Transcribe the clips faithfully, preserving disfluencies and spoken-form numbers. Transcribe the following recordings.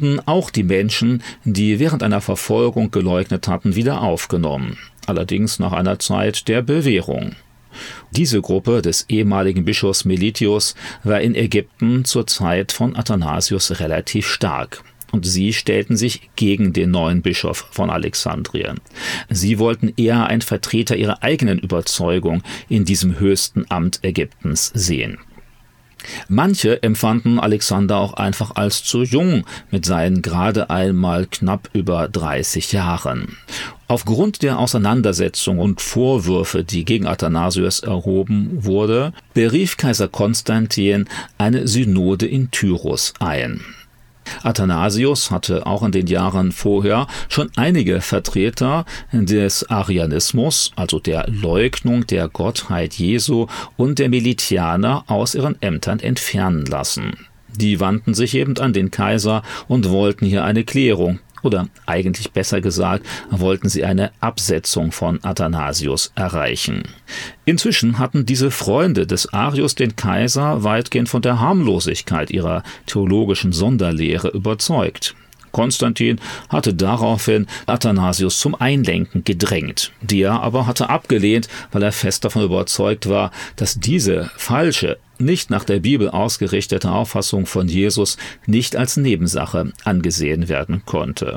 wurden auch die Menschen, die während einer Verfolgung geleugnet hatten, wieder aufgenommen, allerdings nach einer Zeit der Bewährung. Diese Gruppe des ehemaligen Bischofs Melitius war in Ägypten zur Zeit von Athanasius relativ stark. Und sie stellten sich gegen den neuen Bischof von Alexandrien. Sie wollten eher einen Vertreter ihrer eigenen Überzeugung in diesem höchsten Amt Ägyptens sehen. Manche empfanden Alexander auch einfach als zu jung mit seinen gerade einmal knapp über dreißig Jahren. Aufgrund der Auseinandersetzung und Vorwürfe, die gegen Athanasius erhoben wurde, berief Kaiser Konstantin eine Synode in Tyrus ein. Athanasius hatte auch in den Jahren vorher schon einige Vertreter des Arianismus, also der Leugnung der Gottheit Jesu und der Melitianer aus ihren Ämtern entfernen lassen. Die wandten sich eben an den Kaiser und wollten hier eine Klärung. Oder eigentlich besser gesagt, wollten sie eine Absetzung von Athanasius erreichen. Inzwischen hatten diese Freunde des Arius den Kaiser weitgehend von der Harmlosigkeit ihrer theologischen Sonderlehre überzeugt. Konstantin hatte daraufhin Athanasius zum Einlenken gedrängt. Der aber hatte abgelehnt, weil er fest davon überzeugt war, dass diese falsche, nicht nach der Bibel ausgerichtete Auffassung von Jesus nicht als Nebensache angesehen werden konnte.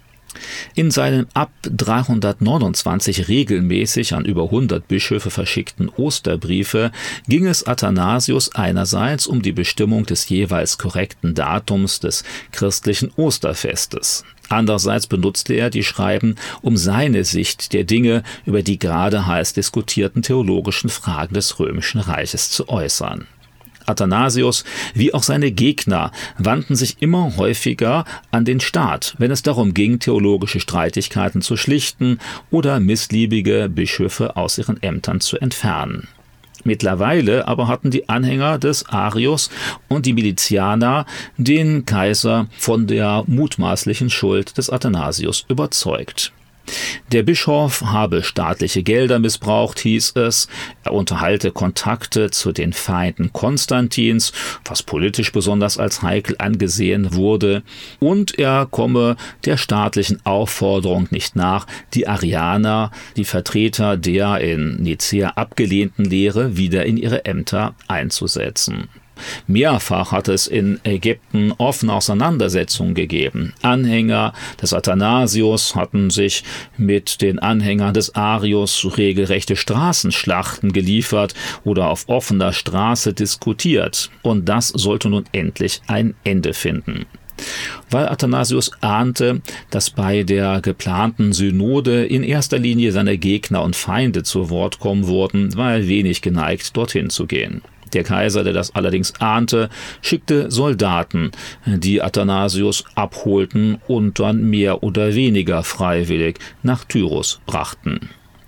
In seinen ab dreihundertneunundzwanzig regelmäßig an über hundert Bischöfe verschickten Osterbriefe ging es Athanasius einerseits um die Bestimmung des jeweils korrekten Datums des christlichen Osterfestes. Andererseits benutzte er die Schreiben, um seine Sicht der Dinge über die gerade heiß diskutierten theologischen Fragen des Römischen Reiches zu äußern. Athanasius wie auch seine Gegner wandten sich immer häufiger an den Staat, wenn es darum ging, theologische Streitigkeiten zu schlichten oder missliebige Bischöfe aus ihren Ämtern zu entfernen. Mittlerweile aber hatten die Anhänger des Arius und die Militianer den Kaiser von der mutmaßlichen Schuld des Athanasius überzeugt. Der Bischof habe staatliche Gelder missbraucht, hieß es, er unterhalte Kontakte zu den Feinden Konstantins, was politisch besonders als heikel angesehen wurde, und er komme der staatlichen Aufforderung nicht nach, die Arianer, die Vertreter der in Nicäa abgelehnten Lehre, wieder in ihre Ämter einzusetzen. Mehrfach hat es in Ägypten offene Auseinandersetzungen gegeben. Anhänger des Athanasius hatten sich mit den Anhängern des Arius regelrechte Straßenschlachten geliefert oder auf offener Straße diskutiert. Und das sollte nun endlich ein Ende finden. Weil Athanasius ahnte, dass bei der geplanten Synode in erster Linie seine Gegner und Feinde zu Wort kommen würden, war er wenig geneigt, dorthin zu gehen. Der Kaiser, der das allerdings ahnte, schickte Soldaten, die Athanasius abholten und dann mehr oder weniger freiwillig nach Tyrus brachten.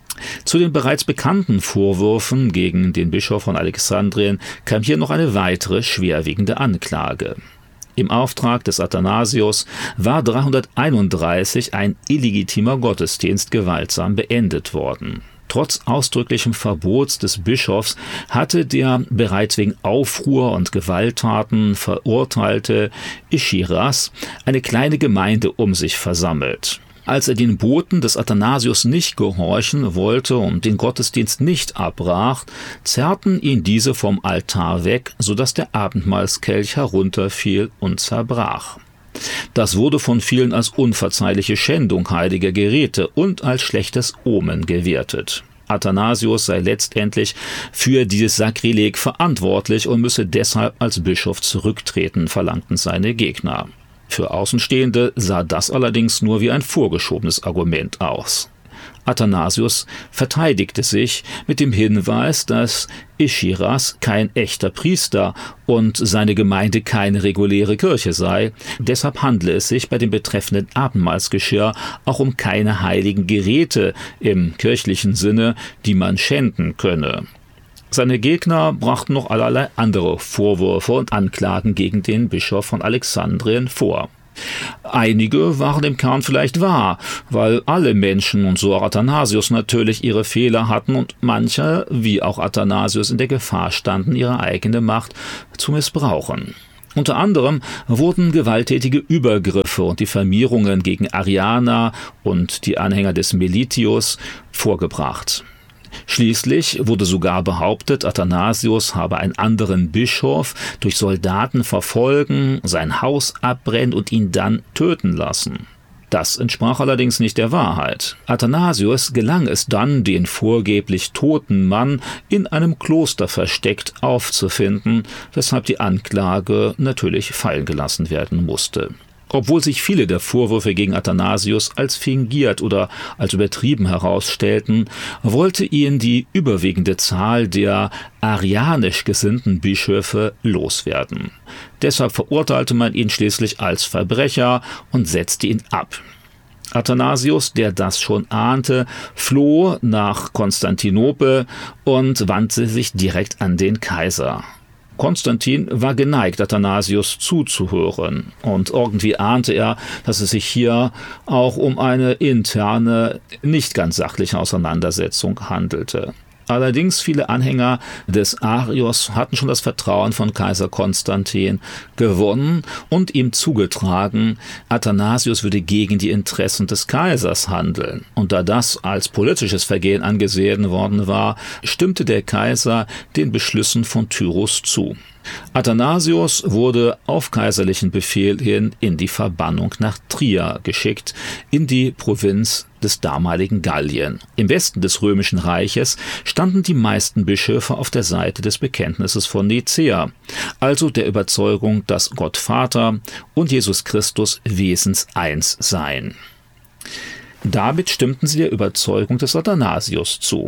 Zu den bereits bekannten Vorwürfen gegen den Bischof von Alexandrien kam hier noch eine weitere schwerwiegende Anklage. Im Auftrag des Athanasius war dreihunderteinunddreißig ein illegitimer Gottesdienst gewaltsam beendet worden. Trotz ausdrücklichem Verbots des Bischofs hatte der bereits wegen Aufruhr und Gewalttaten verurteilte Ischiras eine kleine Gemeinde um sich versammelt. Als er den Boten des Athanasius nicht gehorchen wollte und den Gottesdienst nicht abbrach, zerrten ihn diese vom Altar weg, sodass der Abendmahlskelch herunterfiel und zerbrach. Das wurde von vielen als unverzeihliche Schändung heiliger Geräte und als schlechtes Omen gewertet. Athanasius sei letztendlich für dieses Sakrileg verantwortlich und müsse deshalb als Bischof zurücktreten, verlangten seine Gegner. Für Außenstehende sah das allerdings nur wie ein vorgeschobenes Argument aus. Athanasius verteidigte sich mit dem Hinweis, dass Ischiras kein echter Priester und seine Gemeinde keine reguläre Kirche sei. Deshalb handle es sich bei dem betreffenden Abendmahlsgeschirr auch um keine heiligen Geräte im kirchlichen Sinne, die man schänden könne. Seine Gegner brachten noch allerlei andere Vorwürfe und Anklagen gegen den Bischof von Alexandrien vor. Einige waren im Kern vielleicht wahr, weil alle Menschen und so auch Athanasius natürlich ihre Fehler hatten und manche, wie auch Athanasius, in der Gefahr standen, ihre eigene Macht zu missbrauchen. Unter anderem wurden gewalttätige Übergriffe und Diffamierungen gegen Arianer und die Anhänger des Melitius vorgebracht. Schließlich wurde sogar behauptet, Athanasius habe einen anderen Bischof durch Soldaten verfolgen, sein Haus abbrennen und ihn dann töten lassen. Das entsprach allerdings nicht der Wahrheit. Athanasius gelang es dann, den vorgeblich toten Mann in einem Kloster versteckt aufzufinden, weshalb die Anklage natürlich fallen gelassen werden musste. Obwohl sich viele der Vorwürfe gegen Athanasius als fingiert oder als übertrieben herausstellten, wollte ihn die überwiegende Zahl der arianisch gesinnten Bischöfe loswerden. Deshalb verurteilte man ihn schließlich als Verbrecher und setzte ihn ab. Athanasius, der das schon ahnte, floh nach Konstantinopel und wandte sich direkt an den Kaiser. Konstantin war geneigt, Athanasius zuzuhören, und irgendwie ahnte er, dass es sich hier auch um eine interne, nicht ganz sachliche Auseinandersetzung handelte. Allerdings viele Anhänger des Arius hatten schon das Vertrauen von Kaiser Konstantin gewonnen und ihm zugetragen, Athanasius würde gegen die Interessen des Kaisers handeln. Und da das als politisches Vergehen angesehen worden war, stimmte der Kaiser den Beschlüssen von Tyrus zu. Athanasius wurde auf kaiserlichen Befehl hin in die Verbannung nach Trier geschickt, in die Provinz des damaligen Gallien. Im Westen des Römischen Reiches standen die meisten Bischöfe auf der Seite des Bekenntnisses von Nicäa, also der Überzeugung, dass Gott Vater und Jesus Christus wesenseins seien. Damit stimmten sie der Überzeugung des Athanasius zu.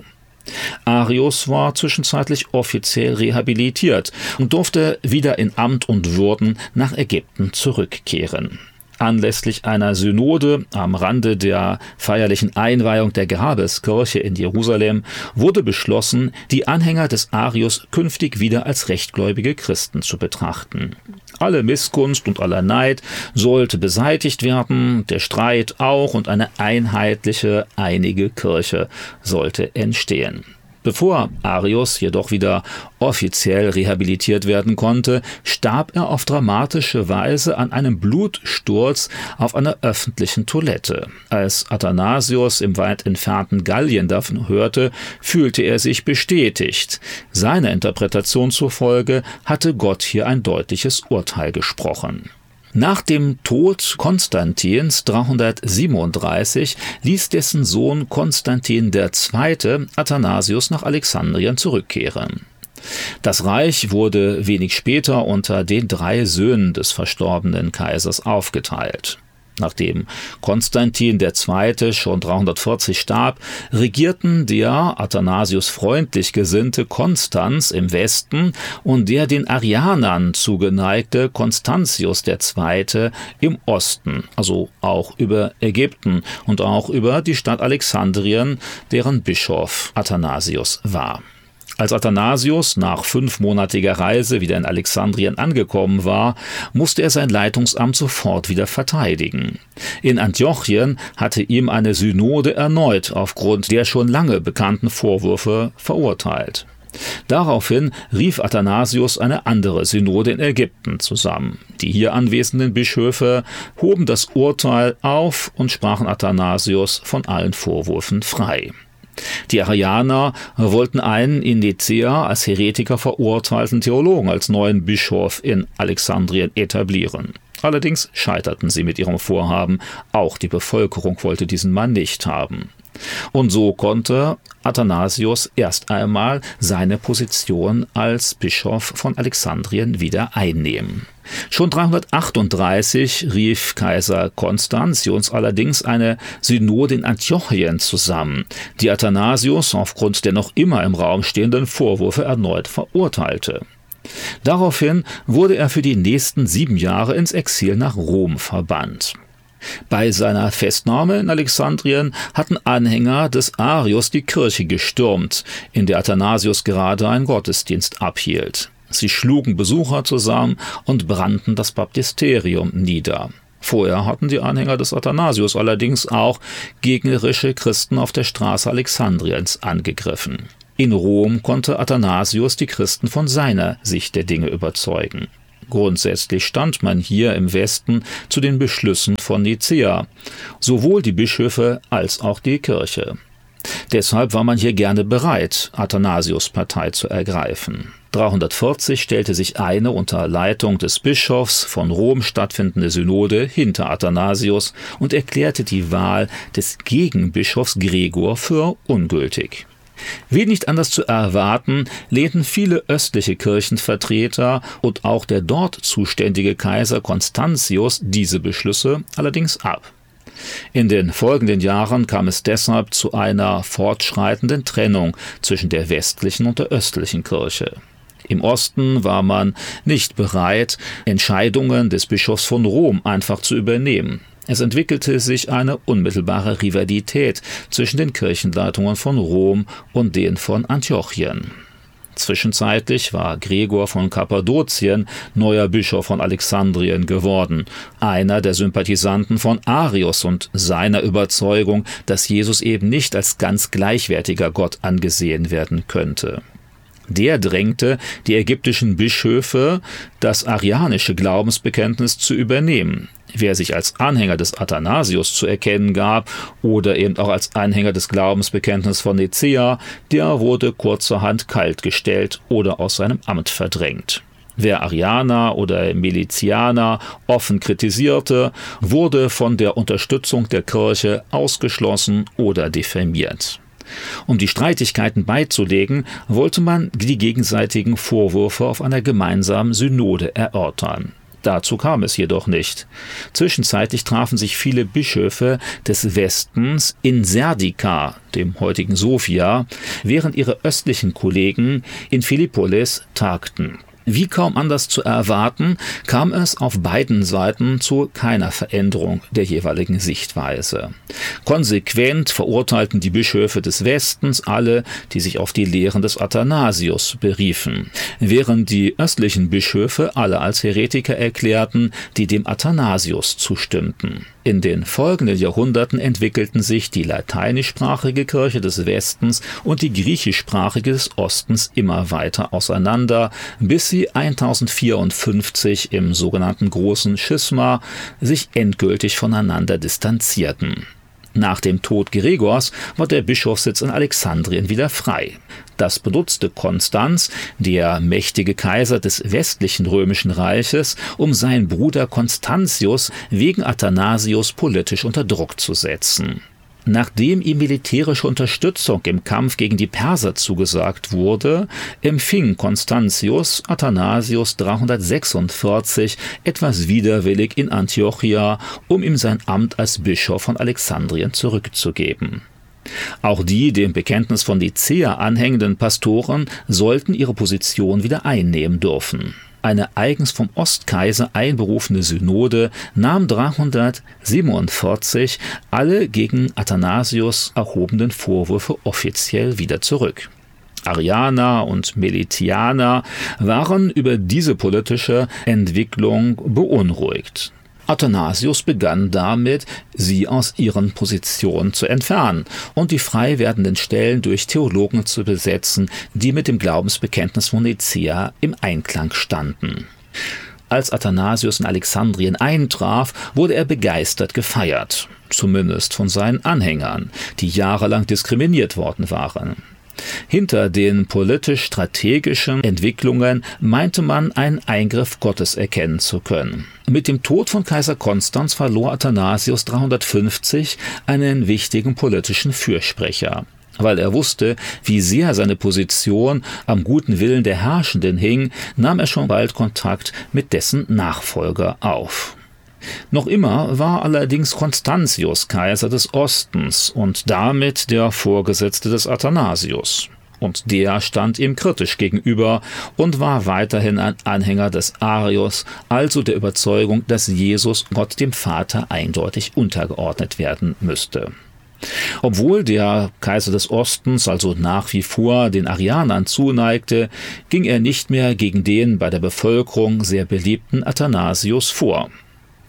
Arius war zwischenzeitlich offiziell rehabilitiert und durfte wieder in Amt und Würden nach Ägypten zurückkehren. Anlässlich einer Synode am Rande der feierlichen Einweihung der Grabeskirche in Jerusalem wurde beschlossen, die Anhänger des Arius künftig wieder als rechtgläubige Christen zu betrachten. Alle Missgunst und aller Neid sollte beseitigt werden, der Streit auch, und eine einheitliche, einige Kirche sollte entstehen. Bevor Arius jedoch wieder offiziell rehabilitiert werden konnte, starb er auf dramatische Weise an einem Blutsturz auf einer öffentlichen Toilette. Als Athanasius im weit entfernten Gallien davon hörte, fühlte er sich bestätigt. Seiner Interpretation zufolge hatte Gott hier ein deutliches Urteil gesprochen. Nach dem Tod Konstantins dreihundertsiebenunddreißig ließ dessen Sohn Konstantin der Zweite Athanasius nach Alexandrien zurückkehren. Das Reich wurde wenig später unter den drei Söhnen des verstorbenen Kaisers aufgeteilt. Nachdem Konstantin der Zweite schon dreihundertvierzig starb, regierten der Athanasius freundlich gesinnte Konstans im Westen und der den Arianern zugeneigte Constantius der Zweite im Osten, also auch über Ägypten und auch über die Stadt Alexandrien, deren Bischof Athanasius war. Als Athanasius nach fünfmonatiger Reise wieder in Alexandrien angekommen war, musste er sein Leitungsamt sofort wieder verteidigen. In Antiochien hatte ihm eine Synode erneut aufgrund der schon lange bekannten Vorwürfe verurteilt. Daraufhin rief Athanasius eine andere Synode in Ägypten zusammen. Die hier anwesenden Bischöfe hoben das Urteil auf und sprachen Athanasius von allen Vorwürfen frei. Die Arianer wollten einen in Nicäa als Heretiker verurteilten Theologen als neuen Bischof in Alexandrien etablieren. Allerdings scheiterten sie mit ihrem Vorhaben, auch die Bevölkerung wollte diesen Mann nicht haben. Und so konnte Athanasius erst einmal seine Position als Bischof von Alexandrien wieder einnehmen. Schon dreihundertachtunddreißig rief Kaiser Konstantius allerdings eine Synode in Antiochien zusammen, die Athanasius aufgrund der noch immer im Raum stehenden Vorwürfe erneut verurteilte. Daraufhin wurde er für die nächsten sieben Jahre ins Exil nach Rom verbannt. Bei seiner Festnahme in Alexandrien hatten Anhänger des Arius die Kirche gestürmt, in der Athanasius gerade einen Gottesdienst abhielt. Sie schlugen Besucher zusammen und brannten das Baptisterium nieder. Vorher hatten die Anhänger des Athanasius allerdings auch gegnerische Christen auf der Straße Alexandriens angegriffen. In Rom konnte Athanasius die Christen von seiner Sicht der Dinge überzeugen. Grundsätzlich stand man hier im Westen zu den Beschlüssen von Nicäa, sowohl die Bischöfe als auch die Kirche. Deshalb war man hier gerne bereit, Athanasius' Partei zu ergreifen. dreihundertvierzig stellte sich eine unter Leitung des Bischofs von Rom stattfindende Synode hinter Athanasius und erklärte die Wahl des Gegenbischofs Gregor für ungültig. Wie nicht anders zu erwarten, lehnten viele östliche Kirchenvertreter und auch der dort zuständige Kaiser Constantius diese Beschlüsse allerdings ab. In den folgenden Jahren kam es deshalb zu einer fortschreitenden Trennung zwischen der westlichen und der östlichen Kirche. Im Osten war man nicht bereit, Entscheidungen des Bischofs von Rom einfach zu übernehmen. Es entwickelte sich eine unmittelbare Rivalität zwischen den Kirchenleitungen von Rom und den von Antiochien. Zwischenzeitlich war Gregor von Kappadokien neuer Bischof von Alexandrien geworden, einer der Sympathisanten von Arius und seiner Überzeugung, dass Jesus eben nicht als ganz gleichwertiger Gott angesehen werden könnte. Der drängte die ägyptischen Bischöfe, das arianische Glaubensbekenntnis zu übernehmen. Wer sich als Anhänger des Athanasius zu erkennen gab oder eben auch als Anhänger des Glaubensbekenntnisses von Nicäa, der wurde kurzerhand kaltgestellt oder aus seinem Amt verdrängt. Wer Arianer oder Melitianer offen kritisierte, wurde von der Unterstützung der Kirche ausgeschlossen oder diffamiert. Um die Streitigkeiten beizulegen, wollte man die gegenseitigen Vorwürfe auf einer gemeinsamen Synode erörtern. Dazu kam es jedoch nicht. Zwischenzeitlich trafen sich viele Bischöfe des Westens in Serdika, dem heutigen Sofia, während ihre östlichen Kollegen in Philippolis tagten. Wie kaum anders zu erwarten, kam es auf beiden Seiten zu keiner Veränderung der jeweiligen Sichtweise. Konsequent verurteilten die Bischöfe des Westens alle, die sich auf die Lehren des Athanasius beriefen, während die östlichen Bischöfe alle als Heretiker erklärten, die dem Athanasius zustimmten. In den folgenden Jahrhunderten entwickelten sich die lateinischsprachige Kirche des Westens und die griechischsprachige des Ostens immer weiter auseinander, bis sie tausendvierundfünfzig im sogenannten Großen Schisma sich endgültig voneinander distanzierten. Nach dem Tod Gregors war der Bischofssitz in Alexandrien wieder frei. Das benutzte Konstanz, der mächtige Kaiser des westlichen römischen Reiches, um seinen Bruder Constantius wegen Athanasius politisch unter Druck zu setzen. Nachdem ihm militärische Unterstützung im Kampf gegen die Perser zugesagt wurde, empfing Constantius Athanasius dreihundertsechsundvierzig etwas widerwillig in Antiochia, um ihm sein Amt als Bischof von Alexandrien zurückzugeben. Auch die dem Bekenntnis von Nicäa anhängenden Pastoren sollten ihre Position wieder einnehmen dürfen. Eine eigens vom Ostkaiser einberufene Synode nahm dreihundertsiebenundvierzig alle gegen Athanasius erhobenen Vorwürfe offiziell wieder zurück. Arianer und Melitianer waren über diese politische Entwicklung beunruhigt. Athanasius begann damit, sie aus ihren Positionen zu entfernen und die frei werdenden Stellen durch Theologen zu besetzen, die mit dem Glaubensbekenntnis von Nicäa im Einklang standen. Als Athanasius in Alexandrien eintraf, wurde er begeistert gefeiert, zumindest von seinen Anhängern, die jahrelang diskriminiert worden waren. Hinter den politisch-strategischen Entwicklungen meinte man einen Eingriff Gottes erkennen zu können. Mit dem Tod von Kaiser Konstans verlor Athanasius dreihundertfünfzig einen wichtigen politischen Fürsprecher. Weil er wusste, wie sehr seine Position am guten Willen der Herrschenden hing, nahm er schon bald Kontakt mit dessen Nachfolger auf. Noch immer war allerdings Constantius Kaiser des Ostens und damit der Vorgesetzte des Athanasius. Und der stand ihm kritisch gegenüber und war weiterhin ein Anhänger des Arius, also der Überzeugung, dass Jesus Gott dem Vater eindeutig untergeordnet werden müsste. Obwohl der Kaiser des Ostens also nach wie vor den Arianern zuneigte, ging er nicht mehr gegen den bei der Bevölkerung sehr beliebten Athanasius vor.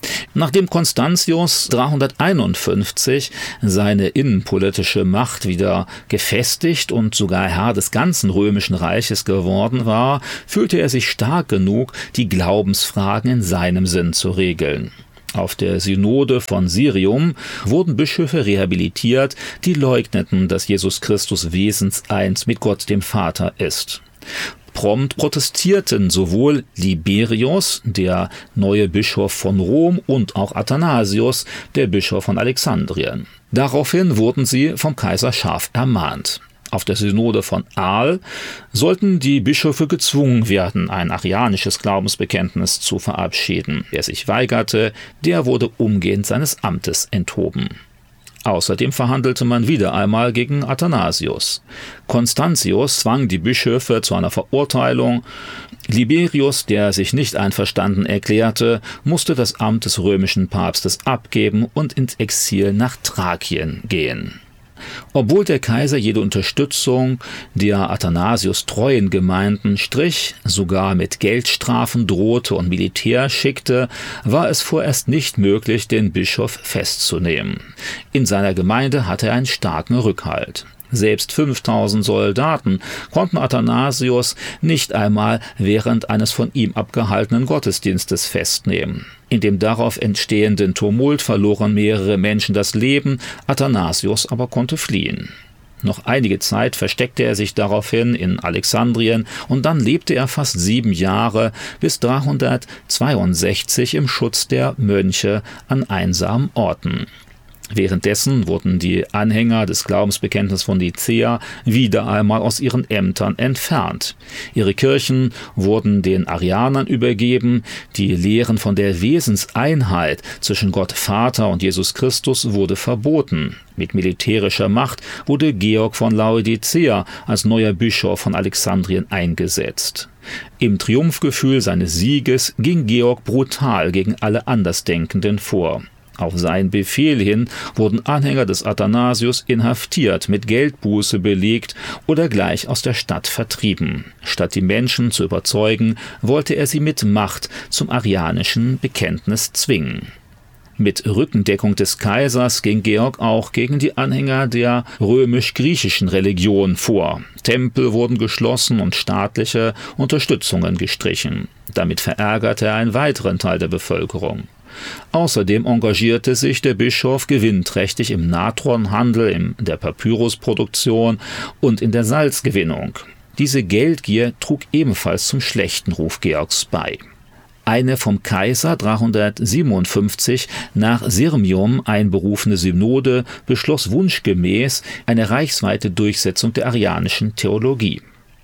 Nachdem Constantius dreihunderteinundfünfzig seine innenpolitische Macht wieder gefestigt und sogar Herr des ganzen römischen Reiches geworden war, fühlte er sich stark genug, die Glaubensfragen in seinem Sinn zu regeln. Auf der Synode von Sirium wurden Bischöfe rehabilitiert, die leugneten, dass Jesus Christus wesenseins mit Gott dem Vater ist. Prompt protestierten sowohl Liberius, der neue Bischof von Rom, und auch Athanasius, der Bischof von Alexandrien. Daraufhin wurden sie vom Kaiser scharf ermahnt. Auf der Synode von Arles sollten die Bischöfe gezwungen werden, ein arianisches Glaubensbekenntnis zu verabschieden. Wer sich weigerte, der wurde umgehend seines Amtes enthoben. Außerdem verhandelte man wieder einmal gegen Athanasius. Constantius zwang die Bischöfe zu einer Verurteilung. Liberius, der sich nicht einverstanden erklärte, musste das Amt des römischen Papstes abgeben und ins Exil nach Thrakien gehen. Obwohl der Kaiser jede Unterstützung der Athanasius treuen Gemeinden strich, sogar mit Geldstrafen drohte und Militär schickte, war es vorerst nicht möglich, den Bischof festzunehmen. In seiner Gemeinde hatte er einen starken Rückhalt. Selbst fünftausend Soldaten konnten Athanasius nicht einmal während eines von ihm abgehaltenen Gottesdienstes festnehmen. In dem darauf entstehenden Tumult verloren mehrere Menschen das Leben, Athanasius aber konnte fliehen. Noch einige Zeit versteckte er sich daraufhin in Alexandrien und dann lebte er fast sieben Jahre bis dreihundertzweiundsechzig im Schutz der Mönche an einsamen Orten. Währenddessen wurden die Anhänger des Glaubensbekenntnisses von Nicäa wieder einmal aus ihren Ämtern entfernt. Ihre Kirchen wurden den Arianern übergeben, die Lehren von der Wesenseinheit zwischen Gott Vater und Jesus Christus wurde verboten. Mit militärischer Macht wurde Georg von Laodicea als neuer Bischof von Alexandrien eingesetzt. Im Triumphgefühl seines Sieges ging Georg brutal gegen alle Andersdenkenden vor. Auf seinen Befehl hin wurden Anhänger des Athanasius inhaftiert, mit Geldbuße belegt oder gleich aus der Stadt vertrieben. Statt die Menschen zu überzeugen, wollte er sie mit Macht zum arianischen Bekenntnis zwingen. Mit Rückendeckung des Kaisers ging Georg auch gegen die Anhänger der römisch-griechischen Religion vor. Tempel wurden geschlossen und staatliche Unterstützungen gestrichen. Damit verärgerte er einen weiteren Teil der Bevölkerung. Außerdem engagierte sich der Bischof gewinnträchtig im Natronhandel, in der Papyrusproduktion und in der Salzgewinnung. Diese Geldgier trug ebenfalls zum schlechten Ruf Georgs bei. Eine vom Kaiser dreihundertsiebenundfünfzig nach Sirmium einberufene Synode beschloss wunschgemäß eine reichsweite Durchsetzung der arianischen Theologie.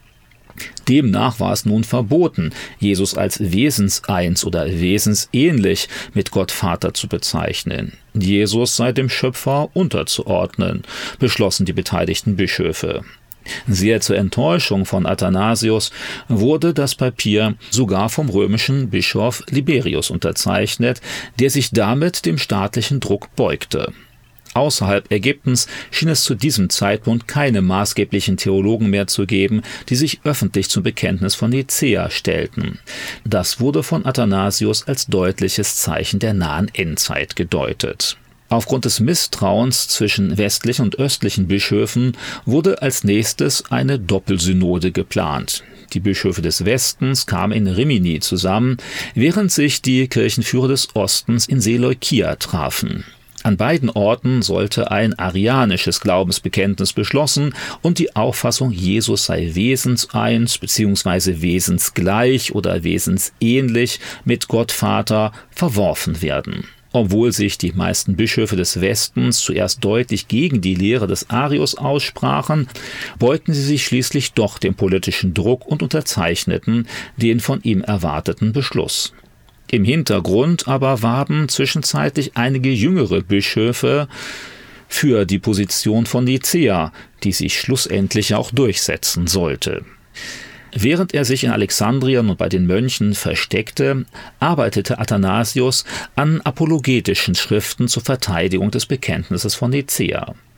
Demnach war es nun verboten, Jesus als wesenseins oder wesensähnlich mit Gott Vater zu bezeichnen. Jesus sei dem Schöpfer unterzuordnen, beschlossen die beteiligten Bischöfe. Sehr zur Enttäuschung von Athanasius wurde das Papier sogar vom römischen Bischof Liberius unterzeichnet, der sich damit dem staatlichen Druck beugte. Außerhalb Ägyptens schien es zu diesem Zeitpunkt keine maßgeblichen Theologen mehr zu geben, die sich öffentlich zum Bekenntnis von Nicäa stellten. Das wurde von Athanasius als deutliches Zeichen der nahen Endzeit gedeutet. Aufgrund des Misstrauens zwischen westlichen und östlichen Bischöfen wurde als nächstes eine Doppelsynode geplant. Die Bischöfe des Westens kamen in Rimini zusammen, während sich die Kirchenführer des Ostens in Seleukia trafen. An beiden Orten sollte ein arianisches Glaubensbekenntnis beschlossen und die Auffassung, Jesus sei wesenseins bzw. wesensgleich oder wesensähnlich mit Gott Vater verworfen werden. Obwohl sich die meisten Bischöfe des Westens zuerst deutlich gegen die Lehre des Arius aussprachen, beugten sie sich schließlich doch dem politischen Druck und unterzeichneten den von ihm erwarteten Beschluss. Im Hintergrund aber warben zwischenzeitlich einige jüngere Bischöfe für die Position von Nicäa, die sich schlussendlich auch durchsetzen sollte. Während er sich in Alexandrien und bei den Mönchen versteckte, arbeitete Athanasius an apologetischen Schriften zur Verteidigung des Bekenntnisses von Nicäa.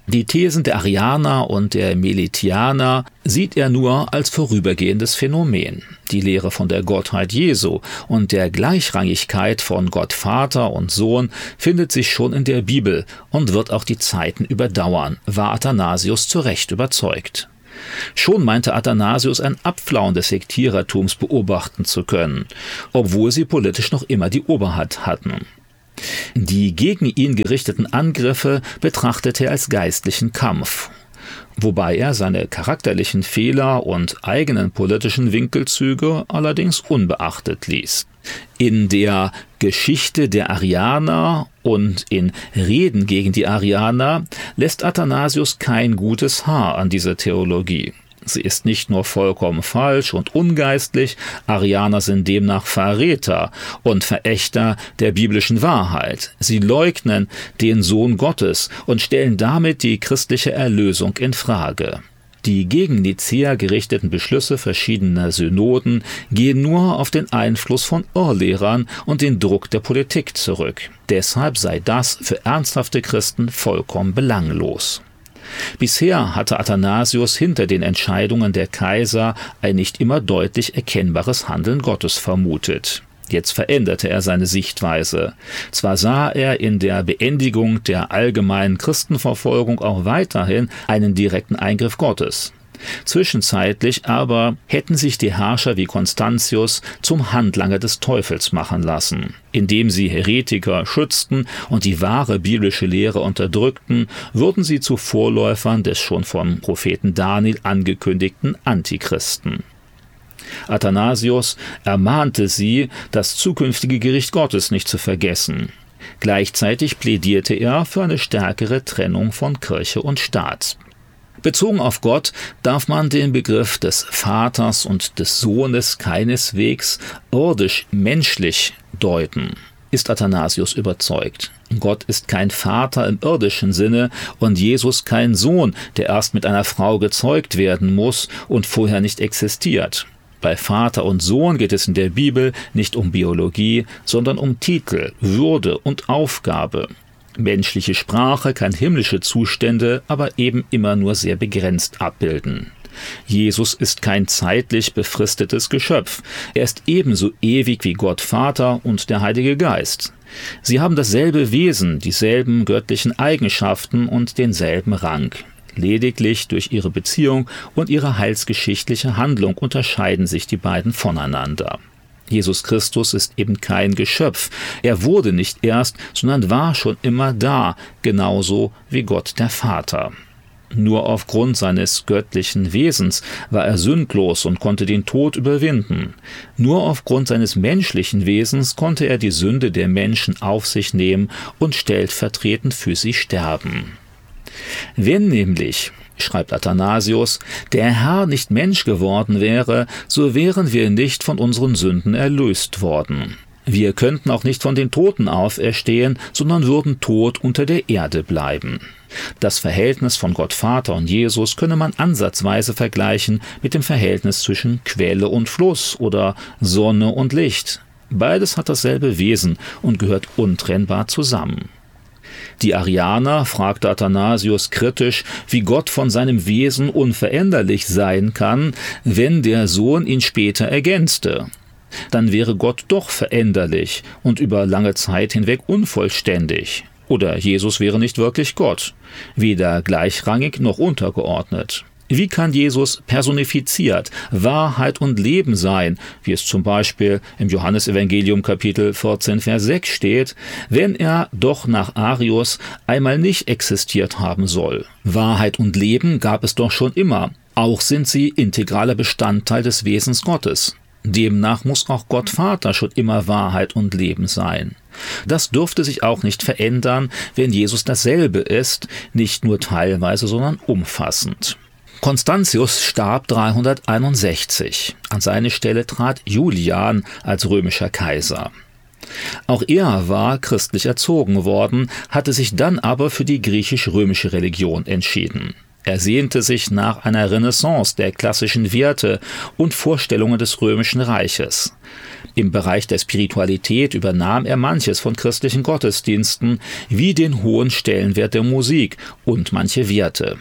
Die Thesen der Arianer und der Melitianer sieht er nur als vorübergehendes Phänomen. Die Lehre von der Gottheit Jesu und der Gleichrangigkeit von Gott Vater und Sohn findet sich schon in der Bibel und wird auch die Zeiten überdauern, war Athanasius zu Recht überzeugt. Schon meinte Athanasius ein Abflauen des Sektierertums beobachten zu können, obwohl sie politisch noch immer die Oberhand hatten. Die gegen ihn gerichteten Angriffe betrachtete er als geistlichen Kampf, wobei er seine charakterlichen Fehler und eigenen politischen Winkelzüge allerdings unbeachtet ließ. In der Geschichte der Arianer und in Reden gegen die Arianer lässt Athanasius kein gutes Haar an dieser Theologie. Sie ist nicht nur vollkommen falsch und ungeistlich, Arianer sind demnach Verräter und Verächter der biblischen Wahrheit. Sie leugnen den Sohn Gottes und stellen damit die christliche Erlösung in Frage. Die gegen Nicäa gerichteten Beschlüsse verschiedener Synoden gehen nur auf den Einfluss von Irrlehrern und den Druck der Politik zurück. Deshalb sei das für ernsthafte Christen vollkommen belanglos. Bisher hatte Athanasius hinter den Entscheidungen der Kaiser ein nicht immer deutlich erkennbares Handeln Gottes vermutet. Jetzt veränderte er seine Sichtweise. Zwar sah er in der Beendigung der allgemeinen Christenverfolgung auch weiterhin einen direkten Eingriff Gottes. Zwischenzeitlich aber hätten sich die Herrscher wie Constantius zum Handlanger des Teufels machen lassen. Indem sie Heretiker schützten und die wahre biblische Lehre unterdrückten, wurden sie zu Vorläufern des schon vom Propheten Daniel angekündigten Antichristen. Athanasius ermahnte sie, das zukünftige Gericht Gottes nicht zu vergessen. Gleichzeitig plädierte er für eine stärkere Trennung von Kirche und Staat. Bezogen auf Gott darf man den Begriff des Vaters und des Sohnes keineswegs irdisch-menschlich deuten, ist Athanasius überzeugt. Gott ist kein Vater im irdischen Sinne und Jesus kein Sohn, der erst mit einer Frau gezeugt werden muss und vorher nicht existiert. Bei Vater und Sohn geht es in der Bibel nicht um Biologie, sondern um Titel, Würde und Aufgabe. Menschliche Sprache kann himmlische Zustände aber eben immer nur sehr begrenzt abbilden. Jesus ist kein zeitlich befristetes Geschöpf. Er ist ebenso ewig wie Gott Vater und der Heilige Geist. Sie haben dasselbe Wesen, dieselben göttlichen Eigenschaften und denselben Rang. Lediglich durch ihre Beziehung und ihre heilsgeschichtliche Handlung unterscheiden sich die beiden voneinander. Jesus Christus ist eben kein Geschöpf. Er wurde nicht erst, sondern war schon immer da, genauso wie Gott der Vater. Nur aufgrund seines göttlichen Wesens war er sündlos und konnte den Tod überwinden. Nur aufgrund seines menschlichen Wesens konnte er die Sünde der Menschen auf sich nehmen und stellvertretend für sie sterben. Wenn nämlich, schreibt Athanasius, der Herr nicht Mensch geworden wäre, so wären wir nicht von unseren Sünden erlöst worden. Wir könnten auch nicht von den Toten auferstehen, sondern würden tot unter der Erde bleiben. Das Verhältnis von Gott Vater und Jesus könne man ansatzweise vergleichen mit dem Verhältnis zwischen Quelle und Fluss oder Sonne und Licht. Beides hat dasselbe Wesen und gehört untrennbar zusammen. Die Arianer, fragte Athanasius kritisch, wie Gott von seinem Wesen unveränderlich sein kann, wenn der Sohn ihn später ergänzte. Dann wäre Gott doch veränderlich und über lange Zeit hinweg unvollständig. Oder Jesus wäre nicht wirklich Gott, weder gleichrangig noch untergeordnet. Wie kann Jesus personifiziert, Wahrheit und Leben sein, wie es zum Beispiel im Johannesevangelium Kapitel vierzehn, Vers sechs steht, wenn er doch nach Arius einmal nicht existiert haben soll? Wahrheit und Leben gab es doch schon immer. Auch sind sie integraler Bestandteil des Wesens Gottes. Demnach muss auch Gott Vater schon immer Wahrheit und Leben sein. Das dürfte sich auch nicht verändern, wenn Jesus dasselbe ist, nicht nur teilweise, sondern umfassend. Constantius starb dreihunderteinundsechzig. An seine Stelle trat Julian als römischer Kaiser. Auch er war christlich erzogen worden, hatte sich dann aber für die griechisch-römische Religion entschieden. Er sehnte sich nach einer Renaissance der klassischen Werte und Vorstellungen des Römischen Reiches. Im Bereich der Spiritualität übernahm er manches von christlichen Gottesdiensten, wie den hohen Stellenwert der Musik und manche Werte.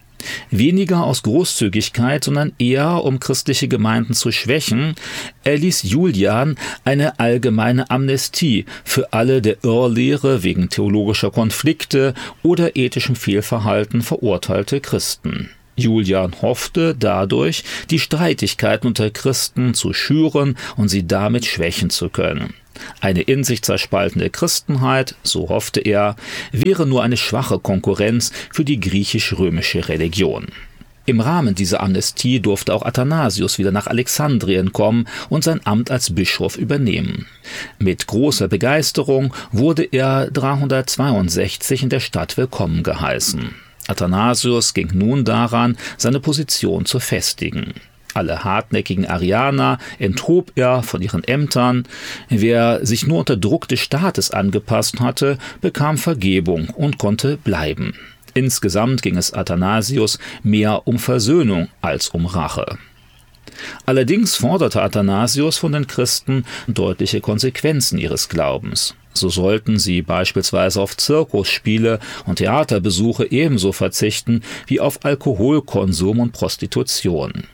Weniger aus Großzügigkeit, sondern eher um christliche Gemeinden zu schwächen, erließ Julian eine allgemeine Amnestie für alle der Irrlehre wegen theologischer Konflikte oder ethischem Fehlverhalten verurteilte Christen. Julian hoffte dadurch, die Streitigkeiten unter Christen zu schüren und sie damit schwächen zu können. Eine in sich zerspaltende Christenheit, so hoffte er, wäre nur eine schwache Konkurrenz für die griechisch-römische Religion. Im Rahmen dieser Amnestie durfte auch Athanasius wieder nach Alexandrien kommen und sein Amt als Bischof übernehmen. Mit großer Begeisterung wurde er dreihundertzweiundsechzig in der Stadt willkommen geheißen. Athanasius ging nun daran, seine Position zu festigen. Alle hartnäckigen Arianer enthob er von ihren Ämtern. Wer sich nur unter Druck des Staates angepasst hatte, bekam Vergebung und konnte bleiben. Insgesamt ging es Athanasius mehr um Versöhnung als um Rache. Allerdings forderte Athanasius von den Christen deutliche Konsequenzen ihres Glaubens. So sollten sie beispielsweise auf Zirkusspiele und Theaterbesuche ebenso verzichten wie auf Alkoholkonsum und Prostitution.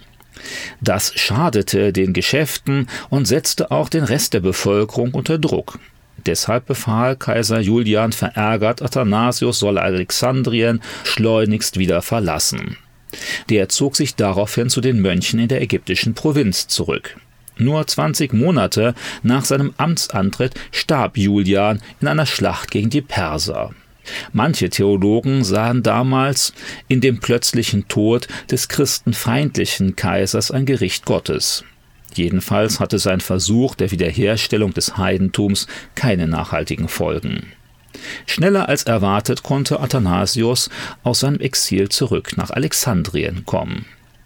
Das schadete den Geschäften und setzte auch den Rest der Bevölkerung unter Druck. Deshalb befahl Kaiser Julian verärgert, Athanasius solle Alexandrien schleunigst wieder verlassen. Der zog sich daraufhin zu den Mönchen in der ägyptischen Provinz zurück. Nur zwanzig Monate nach seinem Amtsantritt starb Julian in einer Schlacht gegen die Perser. Manche Theologen sahen damals in dem plötzlichen Tod des christenfeindlichen Kaisers ein Gericht Gottes. Jedenfalls hatte sein Versuch der Wiederherstellung des Heidentums keine nachhaltigen Folgen. Schneller als erwartet konnte Athanasius aus seinem Exil zurück nach Alexandrien kommen.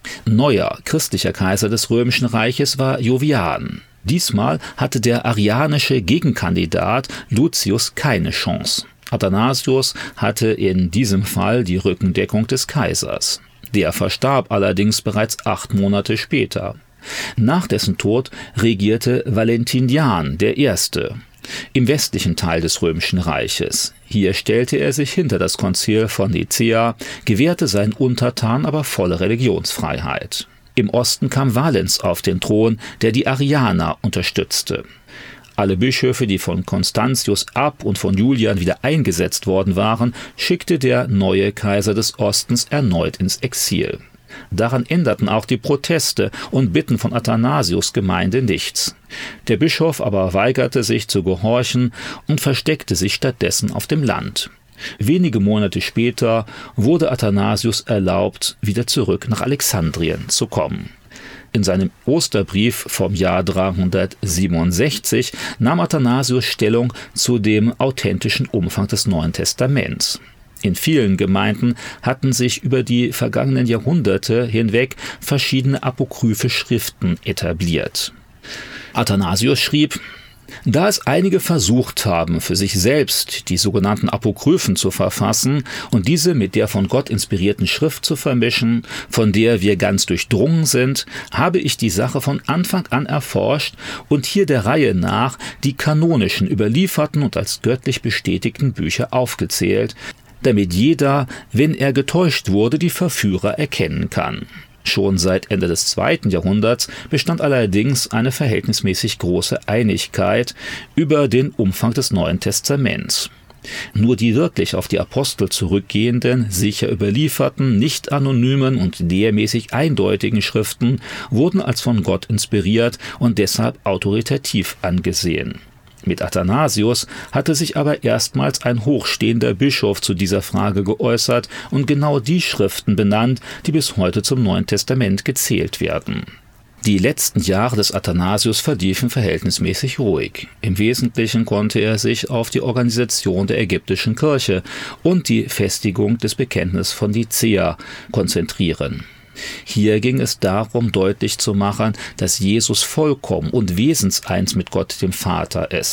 Neuer christlicher Kaiser des Römischen Reiches war Jovian. Diesmal hatte der arianische Gegenkandidat Lucius keine Chance. Athanasius hatte in diesem Fall die Rückendeckung des Kaisers. Der verstarb allerdings bereits acht Monate später. Nach dessen Tod regierte Valentinian der Erste im westlichen Teil des Römischen Reiches. Hier stellte er sich hinter das Konzil von Nicäa, gewährte seinen Untertanen aber volle Religionsfreiheit. Im Osten kam Valens auf den Thron, der die Arianer unterstützte. Alle Bischöfe, die von Constantius ab und von Julian wieder eingesetzt worden waren, schickte der neue Kaiser des Ostens erneut ins Exil. Daran änderten auch die Proteste und Bitten von Athanasius' Gemeinde nichts. Der Bischof aber weigerte sich zu gehorchen und versteckte sich stattdessen auf dem Land. Wenige Monate später wurde Athanasius erlaubt, wieder zurück nach Alexandrien zu kommen. In seinem Osterbrief vom Jahr dreihundertsiebenundsechzig nahm Athanasius Stellung zu dem authentischen Umfang des Neuen Testaments. In vielen Gemeinden hatten sich über die vergangenen Jahrhunderte hinweg verschiedene apokryphe Schriften etabliert. Athanasius schrieb: Da es einige versucht haben, für sich selbst die sogenannten Apokryphen zu verfassen und diese mit der von Gott inspirierten Schrift zu vermischen, von der wir ganz durchdrungen sind, habe ich die Sache von Anfang an erforscht und hier der Reihe nach die kanonischen, überlieferten und als göttlich bestätigten Bücher aufgezählt, damit jeder, wenn er getäuscht wurde, die Verführer erkennen kann. Schon seit Ende des zweiten Jahrhunderts bestand allerdings eine verhältnismäßig große Einigkeit über den Umfang des Neuen Testaments. Nur die wirklich auf die Apostel zurückgehenden, sicher überlieferten, nicht anonymen und lehrmäßig eindeutigen Schriften wurden als von Gott inspiriert und deshalb autoritativ angesehen. Mit Athanasius hatte sich aber erstmals ein hochstehender Bischof zu dieser Frage geäußert und genau die Schriften benannt, die bis heute zum Neuen Testament gezählt werden. Die letzten Jahre des Athanasius verliefen verhältnismäßig ruhig. Im Wesentlichen konnte er sich auf die Organisation der ägyptischen Kirche und die Festigung des Bekenntnisses von Nicäa konzentrieren. Hier ging es darum, deutlich zu machen, dass Jesus vollkommen und wesenseins mit Gott dem Vater ist.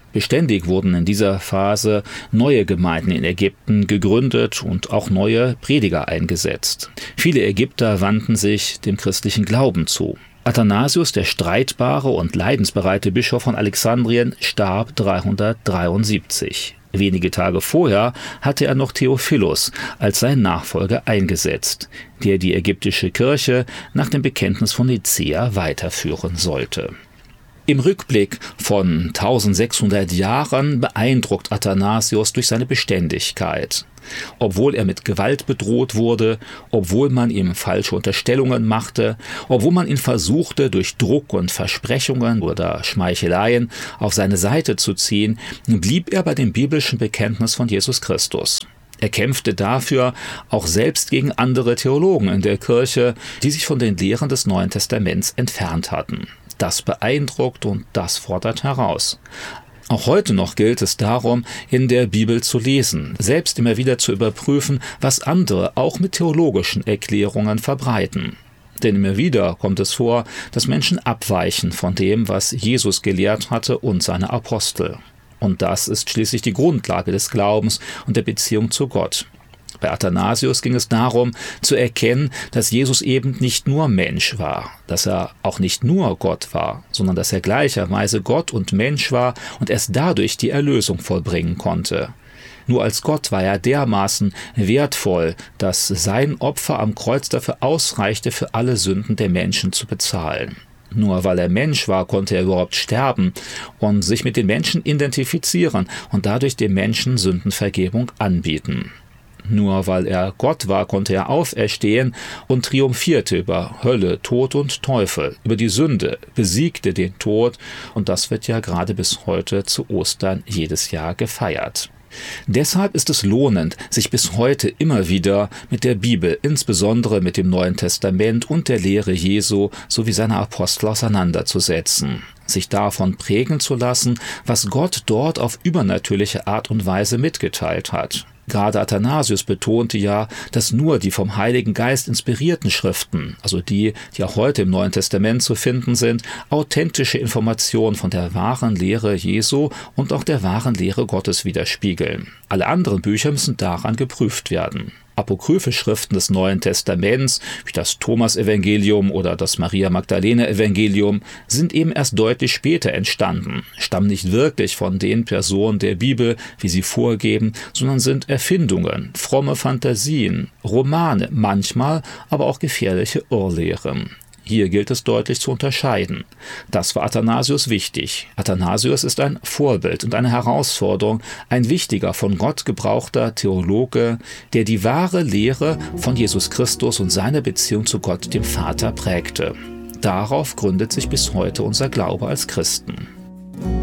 Beständig wurden in dieser Phase neue Gemeinden in Ägypten gegründet und auch neue Prediger eingesetzt. Viele Ägypter wandten sich dem christlichen Glauben zu. Athanasius, der streitbare und leidensbereite Bischof von Alexandrien, starb dreihundertdreiundsiebzig. Wenige Tage vorher hatte er noch Theophilus als seinen Nachfolger eingesetzt, der die ägyptische Kirche nach dem Bekenntnis von Nicäa weiterführen sollte. Im Rückblick von eintausendsechshundert Jahren beeindruckt Athanasius durch seine Beständigkeit. Obwohl er mit Gewalt bedroht wurde, obwohl man ihm falsche Unterstellungen machte, obwohl man ihn versuchte, durch Druck und Versprechungen oder Schmeicheleien auf seine Seite zu ziehen, blieb er bei dem biblischen Bekenntnis von Jesus Christus. Er kämpfte dafür auch selbst gegen andere Theologen in der Kirche, die sich von den Lehren des Neuen Testaments entfernt hatten. Das beeindruckt und das fordert heraus. Auch heute noch gilt es darum, in der Bibel zu lesen, selbst immer wieder zu überprüfen, was andere auch mit theologischen Erklärungen verbreiten. Denn immer wieder kommt es vor, dass Menschen abweichen von dem, was Jesus gelehrt hatte und seine Apostel. Und das ist schließlich die Grundlage des Glaubens und der Beziehung zu Gott. Bei Athanasius ging es darum, zu erkennen, dass Jesus eben nicht nur Mensch war, dass er auch nicht nur Gott war, sondern dass er gleicherweise Gott und Mensch war und erst dadurch die Erlösung vollbringen konnte. Nur als Gott war er dermaßen wertvoll, dass sein Opfer am Kreuz dafür ausreichte, für alle Sünden der Menschen zu bezahlen. Nur weil er Mensch war, konnte er überhaupt sterben und sich mit den Menschen identifizieren und dadurch den Menschen Sündenvergebung anbieten. Nur weil er Gott war, konnte er auferstehen und triumphierte über Hölle, Tod und Teufel, über die Sünde, besiegte den Tod, und das wird ja gerade bis heute zu Ostern jedes Jahr gefeiert. Deshalb ist es lohnend, sich bis heute immer wieder mit der Bibel, insbesondere mit dem Neuen Testament und der Lehre Jesu sowie seiner Apostel auseinanderzusetzen, sich davon prägen zu lassen, was Gott dort auf übernatürliche Art und Weise mitgeteilt hat. Gerade Athanasius betonte ja, dass nur die vom Heiligen Geist inspirierten Schriften, also die, die auch heute im Neuen Testament zu finden sind, authentische Informationen von der wahren Lehre Jesu und auch der wahren Lehre Gottes widerspiegeln. Alle anderen Bücher müssen daran geprüft werden. Apokryphe Schriften des Neuen Testaments, wie das Thomas-Evangelium oder das Maria-Magdalene-Evangelium, sind eben erst deutlich später entstanden, stammen nicht wirklich von den Personen der Bibel, wie sie vorgeben, sondern sind Erfindungen, fromme Fantasien, Romane, manchmal aber auch gefährliche Irrlehren. Hier gilt es deutlich zu unterscheiden. Das war Athanasius wichtig. Athanasius ist ein Vorbild und eine Herausforderung, ein wichtiger, von Gott gebrauchter Theologe, der die wahre Lehre von Jesus Christus und seine Beziehung zu Gott, dem Vater, prägte. Darauf gründet sich bis heute unser Glaube als Christen.